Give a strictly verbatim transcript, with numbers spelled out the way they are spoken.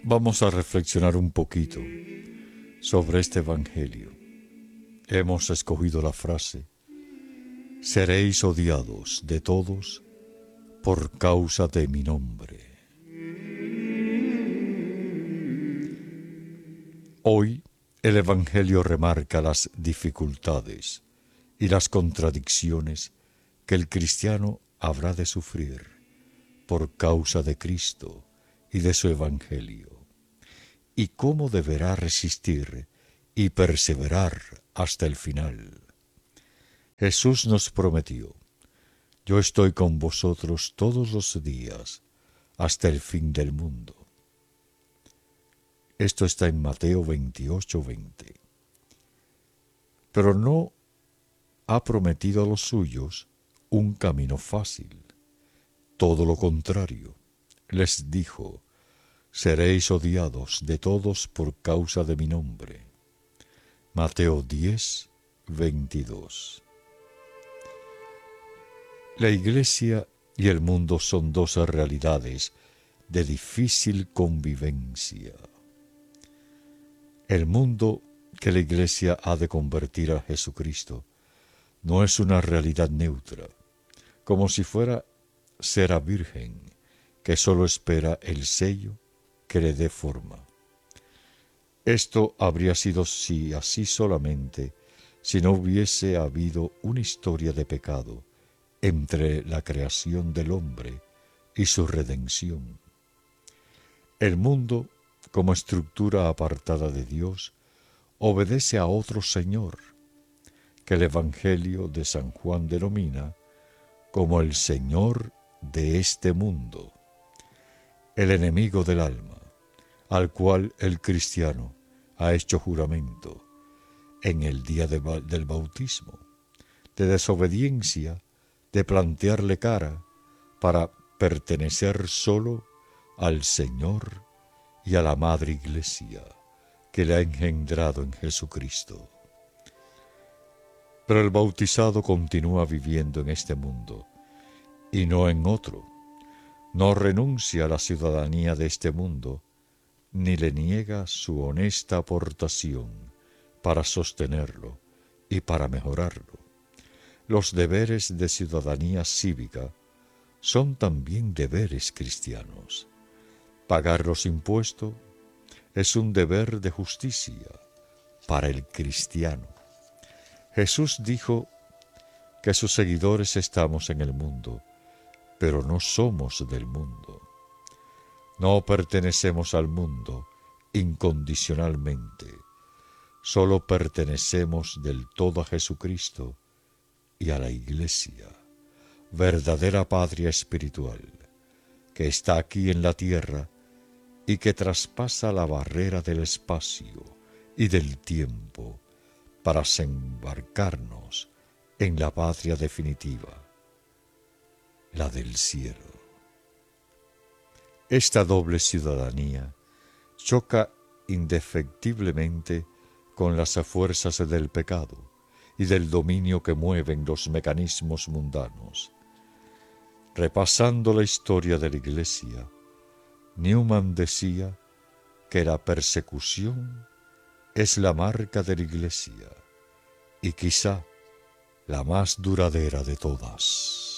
Vamos a reflexionar un poquito sobre este Evangelio. Hemos escogido la frase: seréis odiados de todos por causa de mi nombre. Hoy el Evangelio remarca las dificultades y las contradicciones que el cristiano habrá de sufrir por causa de Cristo y de su Evangelio, y cómo deberá resistir y perseverar hasta el final. Jesús nos prometió: yo estoy con vosotros todos los días hasta el fin del mundo. Esto está en Mateo veintiocho, veinte. Pero no ha prometido a los suyos un camino fácil. Todo lo contrario, les dijo: seréis odiados de todos por causa de mi nombre. Mateo diez, veintidós. La Iglesia y el mundo son dos realidades de difícil convivencia. El mundo que la Iglesia ha de convertir a Jesucristo no es una realidad neutra, como si fuera cera virgen que solo espera el sello que le dé forma. Esto habría sido si así solamente si no hubiese habido una historia de pecado entre la creación del hombre y su redención. El mundo, como estructura apartada de Dios, obedece a otro Señor, que el Evangelio de San Juan denomina como el Señor de este mundo, el enemigo del alma, al cual el cristiano ha hecho juramento en el día de, del bautismo, de desobediencia, de plantearle cara para pertenecer solo al Señor y a la Madre Iglesia que le ha engendrado en Jesucristo. Pero el bautizado continúa viviendo en este mundo y no en otro. No renuncia a la ciudadanía de este mundo, ni le niega su honesta aportación para sostenerlo y para mejorarlo. Los deberes de ciudadanía cívica son también deberes cristianos. Pagar los impuestos es un deber de justicia para el cristiano. Jesús dijo que sus seguidores estamos en el mundo, pero no somos del mundo. No pertenecemos al mundo incondicionalmente, solo pertenecemos del todo a Jesucristo y a la Iglesia, verdadera patria espiritual, que está aquí en la tierra y que traspasa la barrera del espacio y del tiempo para desembarcarnos en la patria definitiva, la del cielo. Esta doble ciudadanía choca indefectiblemente con las fuerzas del pecado y del dominio que mueven los mecanismos mundanos. Repasando la historia de la Iglesia, Newman decía que la persecución es la marca de la Iglesia y quizá la más duradera de todas.